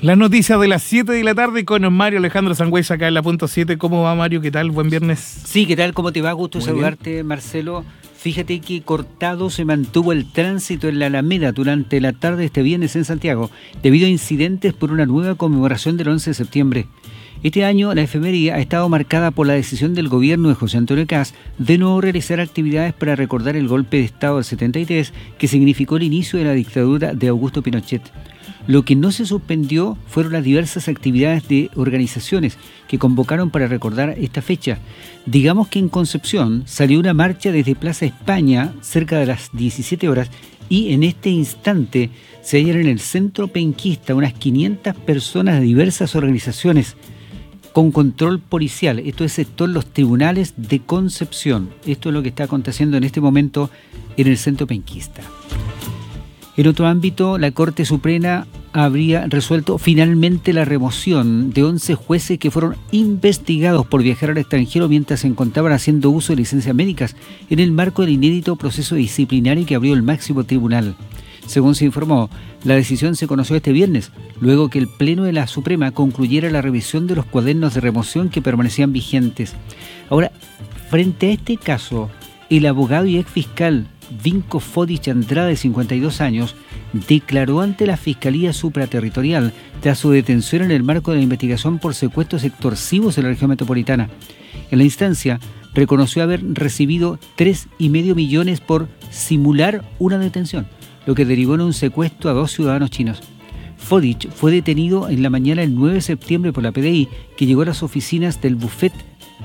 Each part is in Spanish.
Las noticias de las 7 de la tarde con Mario Alejandro Sangüesa acá en la punto 7. ¿Cómo va, Mario? ¿Qué tal? Buen viernes. Sí, ¿qué tal? ¿Cómo te va? Gusto Muy saludarte, bien. Marcelo. Fíjate que cortado se mantuvo el tránsito en la Alameda durante la tarde de este viernes en Santiago, debido a incidentes por una nueva conmemoración del 11 de septiembre. Este año la efeméride ha estado marcada por la decisión del gobierno de José Antonio Kast de no realizar actividades para recordar el golpe de Estado del 73, que significó el inicio de la dictadura de Augusto Pinochet. Lo que no se suspendió fueron las diversas actividades de organizaciones que convocaron para recordar esta fecha. Digamos que en Concepción salió una marcha desde Plaza España cerca de las 17 horas y en este instante se hallan en el centro penquista unas 500 personas de diversas organizaciones con control policial. Esto es sector los tribunales de Concepción. Esto es lo que está aconteciendo en este momento en el centro penquista. En otro ámbito, la Corte Suprema habría resuelto finalmente la remoción de 11 jueces que fueron investigados por viajar al extranjero mientras se encontraban haciendo uso de licencias médicas en el marco del inédito proceso disciplinario que abrió el máximo tribunal. Según se informó, la decisión se conoció este viernes, luego que el Pleno de la Suprema concluyera la revisión de los cuadernos de remoción que permanecían vigentes. Ahora, frente a este caso, el abogado y exfiscal Vinko Fodic Andrade, de 52 años, declaró ante la Fiscalía Supraterritorial tras su detención en el marco de la investigación por secuestros extorsivos en la región metropolitana. En la instancia, reconoció haber recibido 3,5 millones por simular una detención, lo que derivó en un secuestro a 2 ciudadanos chinos. Fodic fue detenido en la mañana del 9 de septiembre por la PDI, que llegó a las oficinas del bufet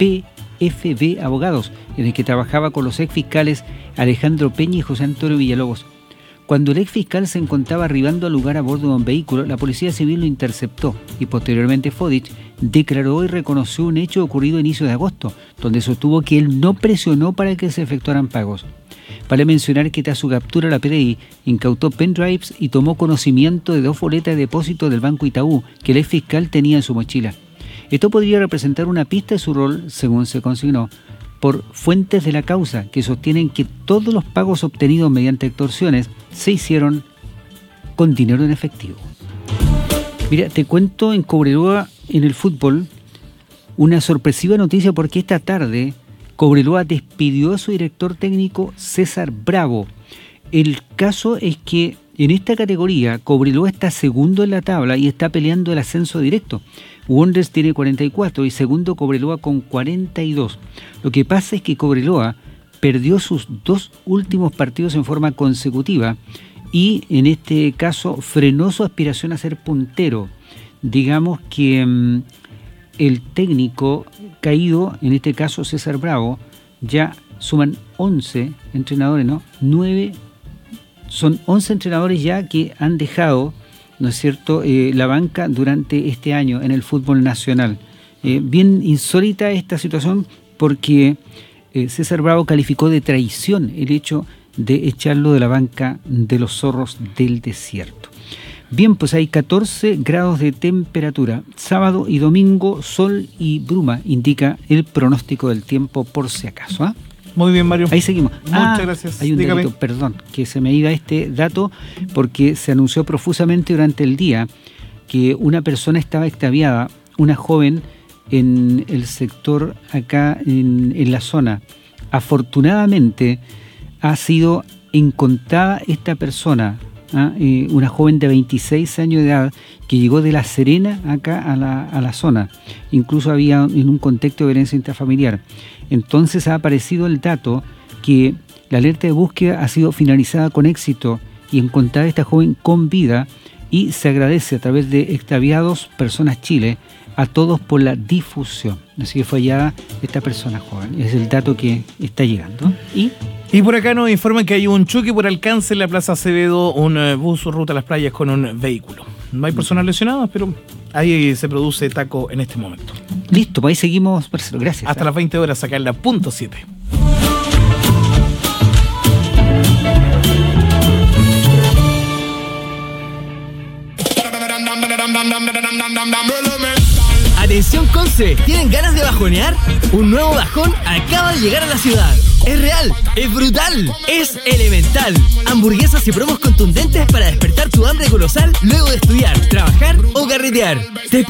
PFB Abogados, en el que trabajaba con los exfiscales Alejandro Peña y José Antonio Villalobos. Cuando el exfiscal se encontraba arribando al lugar a bordo de un vehículo, la Policía Civil lo interceptó y posteriormente Fodic declaró y reconoció un hecho ocurrido a inicios de agosto, donde sostuvo que él no presionó para que se efectuaran pagos. Vale mencionar que tras su captura la PDI incautó pendrives y tomó conocimiento de 2 boletas de depósito del Banco Itaú que el exfiscal tenía en su mochila. Esto podría representar una pista de su rol, según se consignó, por fuentes de la causa que sostienen que todos los pagos obtenidos mediante extorsiones se hicieron con dinero en efectivo. Mira, te cuento en Cobreloa, en el fútbol, una sorpresiva noticia porque esta tarde Cobreloa despidió a su director técnico César Bravo. El caso es que en esta categoría Cobreloa está segundo en la tabla y está peleando el ascenso directo. Wanderers tiene 44 y segundo Cobreloa con 42. Lo que pasa es que Cobreloa perdió sus 2 últimos partidos en forma consecutiva y en este caso frenó su aspiración a ser puntero. Digamos que el técnico caído, en este caso César Bravo, ya suman 11 entrenadores, ¿no? 9, son 11 entrenadores ya que han dejado, ¿no es cierto?, la banca durante este año en el fútbol nacional. Bien insólita esta situación porque César Bravo calificó de traición el hecho de echarlo de la banca de los zorros del desierto. Bien, pues hay 14 grados de temperatura. Sábado y domingo, sol y bruma, indica el pronóstico del tiempo por si acaso, ¿ah? Muy bien, Mario. Ahí seguimos. Muchas gracias. Hay un datito, perdón, que se me iba este dato porque se anunció profusamente durante el día que una persona estaba extraviada, una joven en el sector acá en la zona. Afortunadamente ha sido encontrada esta persona, una joven de 26 años de edad que llegó de La Serena acá a la zona. Incluso había en un contexto de violencia intrafamiliar. Entonces ha aparecido el dato que la alerta de búsqueda ha sido finalizada con éxito y encontrada esta joven con vida, y se agradece a través de Extraviados Personas Chile a todos por la difusión. Así que fue hallada esta persona joven. Es el dato que está llegando. Y por acá nos informan que hay un choque por alcance en la Plaza Acevedo, un bus ruta a las playas con un vehículo. No hay personas lesionadas, pero ahí se produce taco en este momento. Listo, pues ahí seguimos, Marcelo. Gracias. Hasta las 20 horas acá en la punto 7. Atención Conce, ¿tienen ganas de bajonear? Un nuevo bajón acaba de llegar a la ciudad. Es real, es brutal, es elemental. Hamburguesas y promos contundentes para despertar tu hambre colosal luego de estudiar, trabajar o ganar. carretear. Te